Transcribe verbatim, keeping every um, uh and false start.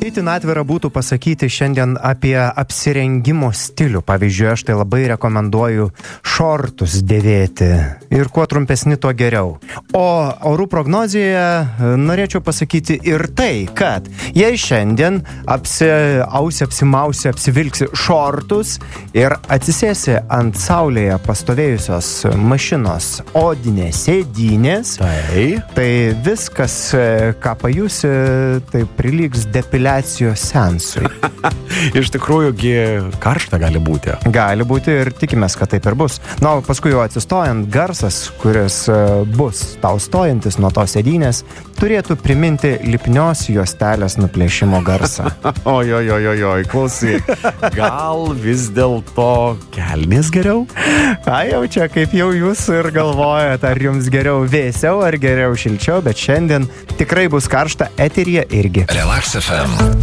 Itin atvira būtų pasakyti šiandien apie apsirengimo stilių. Pavyzdžiui, aš tai labai rekomenduoju šortus dėvėti ir kuo trumpesni, tuo geriau. O orų prognozėje norėčiau pasakyti ir tai, kad jei šiandien apsi, ausi, apsimausi, apsivilksi šortus ir atsisėsi ant saulėje pastovėjusios mašinos odinės sėdynės, tai, tai viskas, ką pajusi, tai prilygs depiliacijos seansui. Iš tikrųjų, karšta gali būti. Gali būti ir tikimės, kad taip ir bus. Na, o paskui jau atsistojant, garsas, kuris bus tau stojantis nuo tos sėdynės, turėtų priminti lipnios juostelės nuplėšimo garsą. Oj, oj, oj, oj, oj, klausyk. Gal vis dėlto kelnės geriau? A, jau čia, kaip jau jūs ir galvojat, ar jums geriau vėsiau, ar geriau šilčiau, bet šiandien tikrai bus karšta, eteryje irgi. Relax F M.